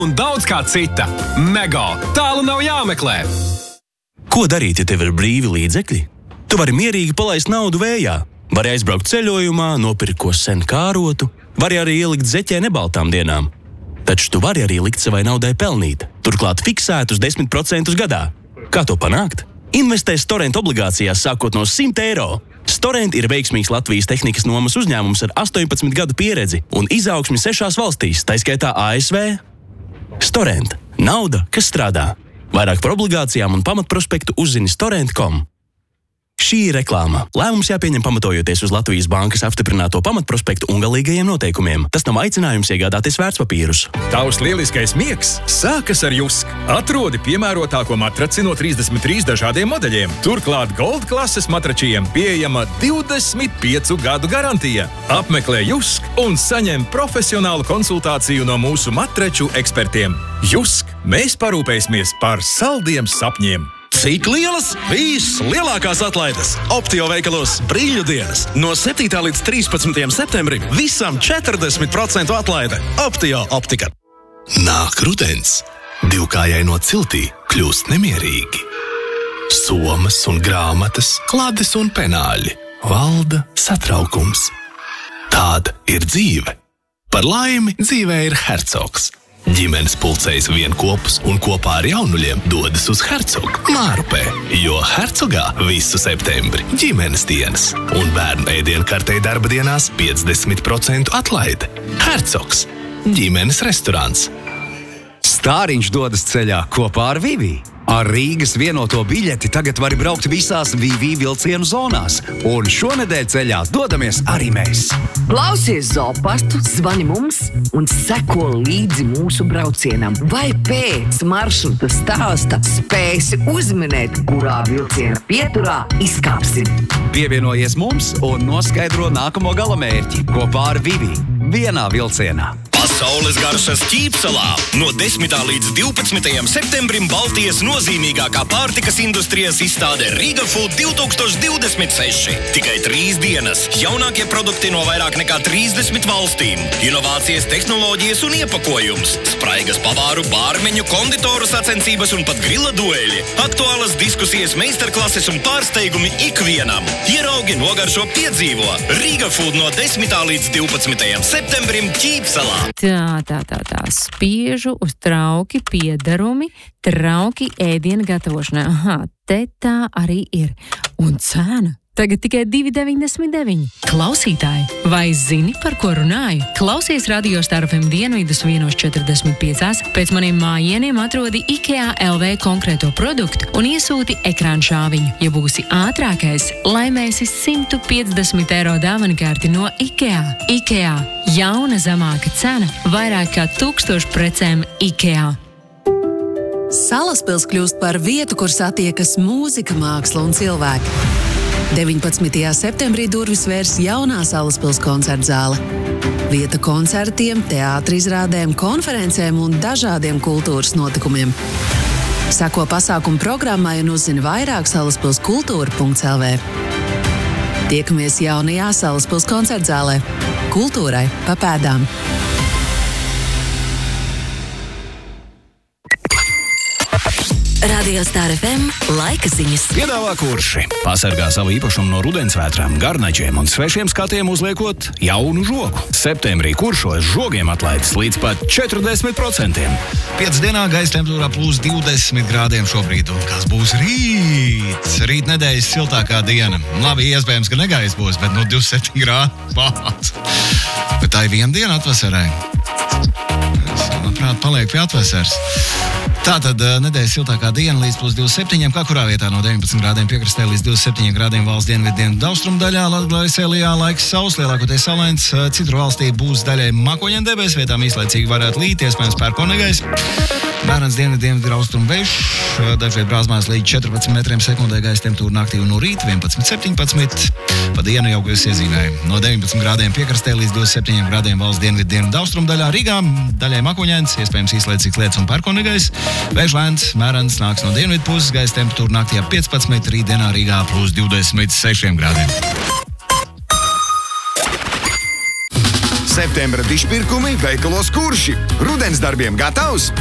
un daudz kā cita. Mega! Tālu nav jāmeklē! Ko darīt, ja tev ir brīvi līdzekļi? Tu vari mierīgi palaist naudu vējā. Vari aizbraukt ceļojumā, nopirkt ko sen kārotu, vari arī ielikt zeķē nebaltām dienām. Taču tu vari arī likt savai naudai pelnīt, turklāt fiksētus 10% gadā. Kā to panākt? Investē Storent obligācijās sākot no 100 eiro. Storent ir veiksmīgs Latvijas tehnikas nomas uzņēmums ar 18 gadu pieredzi un izaugsmi 6 valstīs, tā skaitā ASV. Storent. Nauda, kas strādā. Vairāk par obligācijām un pamatprospektu uzzini storent.com. Šī ir reklāma. Lēmums jāpieņem pamatojoties uz Latvijas bankas apstiprināto pamatprospektu un galīgajiem noteikumiem. Tas nav aicinājums iegādāties vērtspapīrus. Tavs lieliskais miegs sākas ar Jusk. Atrodi piemērotāko matraci no 33 dažādiem modeļiem. Turklāt Gold klases matračiem pieejama 25 gadu garantija. Apmeklē Jusk un saņem profesionālu konsultāciju no mūsu matraču ekspertiem. Jusk, mēs parūpēsimies par saldiem sapņiem. Cik lielas? Vislielākās atlaides Optio veikalos Brīļu dienas. No 7. līdz 13. septembrim visam 40% atlaide. Optio optika. Nāk rudens. Divkājai no ciltī kļūst nemierīgi. Somas un grāmatas, klades un penāļi. Valda satraukums. Tāda ir dzīve. Par laimi dzīvē ir Hercogs. Ģimenes pulcējas vienkopus un kopā ar jaunuļiem dodas uz Hercogu Mārupē, jo Hercogā visu septembri ģimenes dienas un bērnu ēdienkartei darba dienās 50% atlaide. Hercogs – ģimenes restorāns. Stāriņš dodas ceļā kopā ar Vivi. Ar Rīgas vienoto biļeti tagad vari braukt visās Vivi vilcienu zonās. Un šonedēļ ceļā dodamies arī mēs. Klausies Zoopastu, zvani mums un seko līdzi mūsu braucienam. Vai pēc maršruta stāsta spēsi uzminēt, kurā vilciena pieturā izkāpsim. Pievienojies mums un noskaidro nākamo galamērķi kopā ar Vivi. Vienā vilcienā. Pasaules garšas Ķīpsalā. No 10. līdz 12. septembrim Baltijas nozīmīgākā pārtikas industrijas izstāde Riga Food 2026. Tikai 3 dienas. Jaunākie produkti no vairāk nekā 30 valstīm. Inovācijas, tehnoloģijas un iepakojums. Spraigas pavāru, bārmeņu, konditoru sacensības un pat grila dueļi. Aktuālas diskusijas, meistarklases un pārsteigumi ikvienam. Ieraugi, nogaršo, piedzīvo. Riga Food no 10. līdz 12. septembrim Ķīpsalā. Tā. Spiežu uz trauki piedarumi, trauki ēdienu gatavošanai. Aha, te tā arī ir. Un cena? Tagad tikai 2,99. Klausītāji, vai zini, par ko runāju? Klausies Radio Star FM dienvidus 1:45. Pēc maniem mājieniem atrodi IKEA LV konkrēto produktu un iesūti ekrāna šāviņu. Ja būsi ātrākais, laimēsi 150 eiro dāvankārti no IKEA. IKEA. Jauna zemāka cena, vairāk kā 1000 precēm IKEA. Salaspils kļūst par vietu, kur satiekas mūzika, māksla un cilvēki. 19. septembrī durvis vērs jaunā Salaspils koncertzāle. Vieta koncertiem, teātrizrādēm, konferencēm un dažādiem kultūras notikumiem. Sako pasākumu programmai un uzzini vairāk salaspilskultūra.lv. Tiekamies jaunajā Salaspils koncertzālē. Kultūrai pa pēdām. Radio Star FM laika ziņas. Piedāvā kurši pasargā savu īpašumu no rudensvētrām, garnaģiem un svešiem skatiem uzliekot jaunu žogu. Septembrī kuršos žogiem atlaides līdz pat 40%. 5 dienā gaisa temperatūrā plus 20 grādiem šobrīd. Un kas būs rīt? Rīt nedēļas siltākā diena. Labi, iespējams, ka negaisa būs, bet 27 grādi pārts. Bet tā ir viena diena atvasarai. Es, labprāt, paliek pie atvasaras. Tātad nedēļas siltākā diena līdz plus 27, kā kurā vietā no 19 grādiem piekrastē līdz 27 grādiem valsts dienvidu austrumu daļā, Latgales ielijā laiks sauss, lielākoties saulains, citur valstī būs daļai mākoņiem debes, vietām īslaicīgi varētu līt, iespējams pērkonegais. Mērens dienvidu austrumu vējš, dažviet brāzmās līdz 14 metriem sekundē, gaisa temperatūra naktī un no rīta 11-17. Pa dienu jau jūs iezīmējam. No 19 grādiem piekrastē līdz 27 grādiem valsts dienvidu austrumu daļā Rīgā, daļai mākoņains, iespējams īslaicīgs lietus un pērkonegais. Vējš lēns, mērens nāks no dienvidu puses, gaisa temperatūra naktī ap 15, rītdienā Rīgā plus 26 grādiem. Septembra dišpirkumi veikalos Kurši. Rudens darbiem gatavs?